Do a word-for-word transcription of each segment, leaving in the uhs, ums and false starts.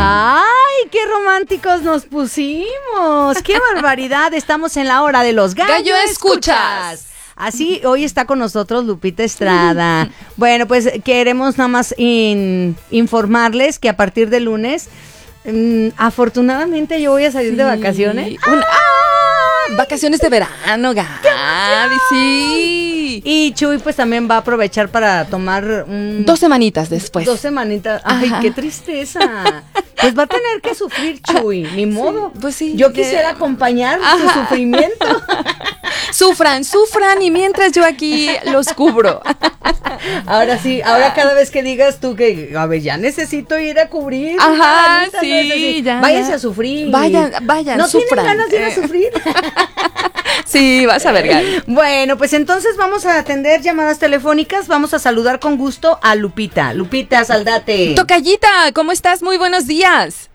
¡Ay, qué románticos nos pusimos! ¡Qué barbaridad! Estamos en la hora de los gallo, gallo escuchas. escuchas. Así, hoy está con nosotros Lupita Estrada. Bueno, pues queremos nada más in, informarles que a partir de lunes, mmm, afortunadamente yo voy a salir sí. de vacaciones. Un, ¡Ah! Vacaciones de verano, Gaby, sí. Y Chuy pues también va a aprovechar para tomar un... Dos semanitas después. Dos semanitas. Ay, Ajá. qué tristeza. Pues va a tener que sufrir Chuy, ni modo. Sí, pues sí. Yo quisiera acompañar Ajá. su sufrimiento. Sufran, sufran y mientras yo aquí los cubro. Ahora sí, ahora cada vez que digas tú que, a ver, ya necesito ir a cubrir. Ajá, manita, sí, ya. Váyanse a sufrir. Vayan, vayan, ¿No sufran? tienen ganas de ir a sufrir? Sí, vas a ver, Gaby. Bueno, pues entonces vamos a atender llamadas telefónicas. Vamos a saludar con gusto a Lupita. Lupita, saldate. Tocallita, ¿cómo estás? Muy buenos días.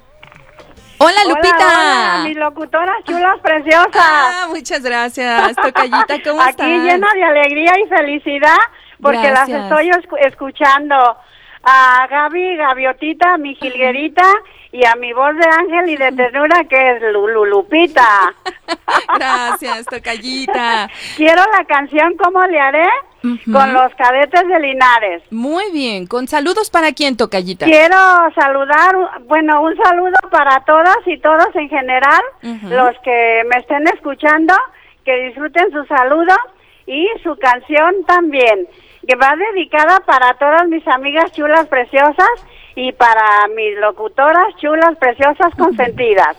Hola, Lupita. Hola, hola, mis locutoras chulas preciosas. Ah, muchas gracias, Tocallita, ¿cómo Aquí estás? Aquí llena de alegría y felicidad porque gracias. Las estoy escuchando. A Gaby, Gaviotita, mi jilguerita y a mi voz de ángel y de ternura que es Lulu, Lupita. Gracias, Tocallita. Quiero la canción ¿Cómo le haré? Uh-huh. Con los Cadetes de Linares. Muy bien, ¿con saludos para quién, Tocallita? Quiero saludar, bueno, un saludo para todas y todos en general, uh-huh. los que me estén escuchando, que disfruten su saludo y su canción también, que va dedicada para todas mis amigas chulas preciosas y para mis locutoras chulas preciosas consentidas.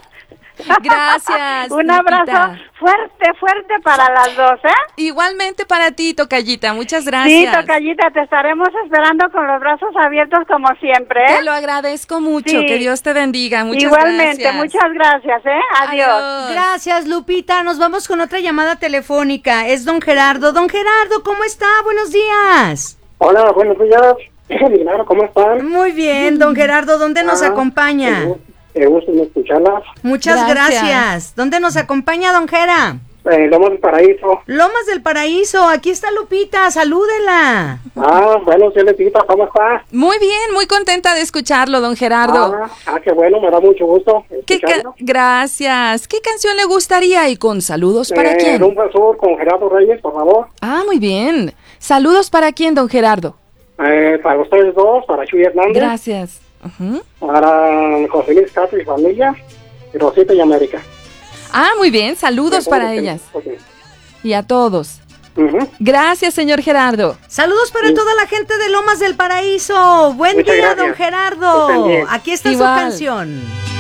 Gracias. Un abrazo Lupita. fuerte, fuerte para las dos, ¿eh? Igualmente para ti, Tocallita, muchas gracias. Sí, Tocallita, te estaremos esperando con los brazos abiertos como siempre, ¿eh? Te lo agradezco mucho, sí. Que Dios te bendiga, muchas Igualmente, gracias. muchas gracias, ¿eh? Adiós. Adiós. Gracias, Lupita, nos vamos con otra llamada telefónica, es don Gerardo. Don Gerardo, ¿cómo está? Buenos días. Hola, buenos días. ¿Cómo están? Muy bien, don Gerardo, ¿dónde nos ah, acompaña? Sí. Me gusta escucharlas. Muchas gracias. gracias. ¿Dónde nos acompaña, don Gera? Eh, Lomas del Paraíso. Lomas del Paraíso, aquí está Lupita, salúdela. Ah, bueno, sí, Lupita, ¿cómo está? Muy bien, muy contenta de escucharlo, don Gerardo. Ah, ah qué bueno, me da mucho gusto ¿Qué ca- Gracias. ¿Qué canción le gustaría y con saludos para eh, quién? Rumbo al Sur con Gerardo Reyes, por favor. Ah, muy bien. ¿Saludos para quién, don Gerardo? Eh, para ustedes dos, para Chuy Hernández. Gracias. Uh-huh. Para José Luis Castro y familia, y Rosita y América. Ah, muy bien, saludos sí, para ellas. Okay. Y a todos. Uh-huh. Gracias, señor Gerardo. Saludos para sí. toda la gente de Lomas del Paraíso. Buen Muchas día, gracias. Don Gerardo. Aquí está Igual. Su canción.